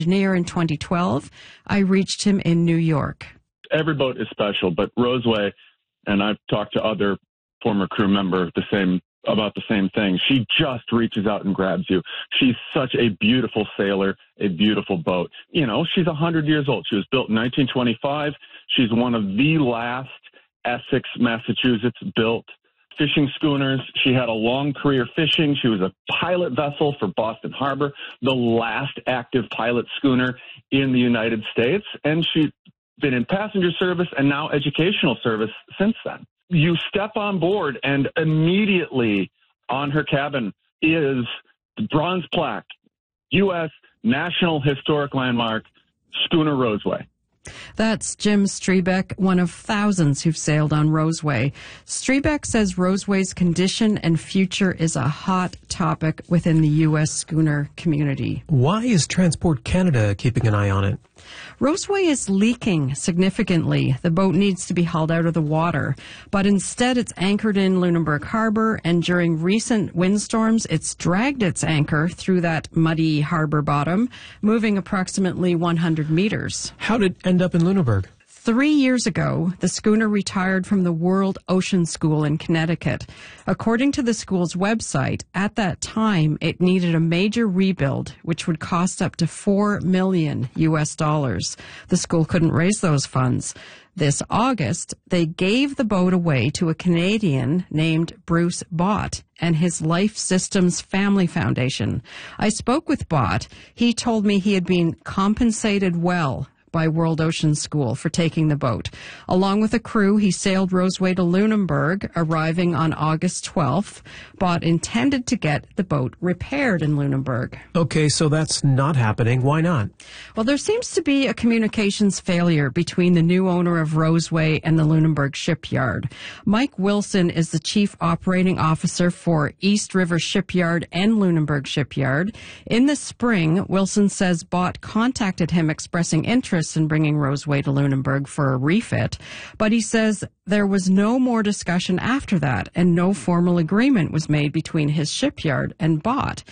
engineer in 2012. I reached him in New York. Every boat is special, but Roseway, and I've talked to other former crew members about the same thing. She just reaches out and grabs you. She's such a beautiful sailor, a beautiful boat. You know, she's 100 years old. She was built in 1925. She's one of the last Essex, Massachusetts built fishing schooners. She had a long career fishing. She was a pilot vessel for Boston Harbor, the last active pilot schooner in the United States. And she's been in passenger service and now educational service since then. You step on board and immediately on her cabin is the bronze plaque, U.S. National Historic Landmark, Schooner Roseway. That's Jim Strebeck, one of thousands who've sailed on Roseway. Strebeck says Roseway's condition and future is a hot topic within the U.S. schooner community. Why is Transport Canada keeping an eye on it? Roseway is leaking significantly. The boat needs to be hauled out of the water, but instead it's anchored in Lunenburg Harbor, and during recent windstorms, it's dragged its anchor through that muddy harbor bottom, moving approximately 100 meters. How did it end up in Lunenburg? 3 years ago, the schooner retired from the World Ocean School in Connecticut. According to the school's website, at that time, it needed a major rebuild, which would cost up to $4 million US. The school couldn't raise those funds. This August, they gave the boat away to a Canadian named Bruce Bott and his Life Systems Family Foundation. I spoke with Bott. He told me he had been compensated well by World Ocean School for taking the boat. Along with a crew, he sailed Roseway to Lunenburg, arriving on August 12th. Bott intended to get the boat repaired in Lunenburg. Okay, so that's not happening. Why not? Well, there seems to be a communications failure between the new owner of Roseway and the Lunenburg shipyard. Mike Wilson is the chief operating officer for East River Shipyard and Lunenburg Shipyard. In the spring, Wilson says Bott contacted him expressing interest in bringing Roseway to Lunenburg for a refit, but he says there was no more discussion after that and no formal agreement was made between his shipyard and Bott.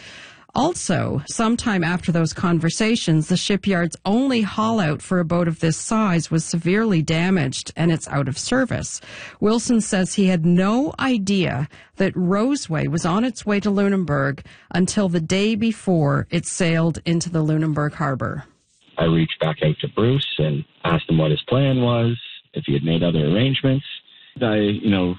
Also, sometime after those conversations, the shipyard's only haul-out for a boat of this size was severely damaged and it's out of service. Wilson says he had no idea that Roseway was on its way to Lunenburg until the day before it sailed into the Lunenburg harbor. I reached back out to Bruce and asked him what his plan was, if he had made other arrangements. I,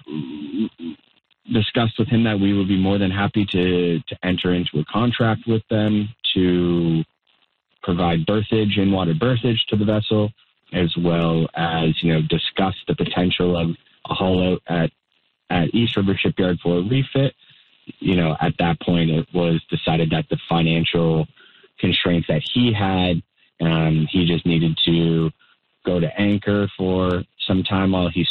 discussed with him that we would be more than happy to enter into a contract with them to provide berthage, in-water berthage to the vessel, as well as, discuss the potential of a haul out at East River Shipyard for a refit. At that point, it was decided that the financial constraints that he had, he just needed to go to anchor for some time while he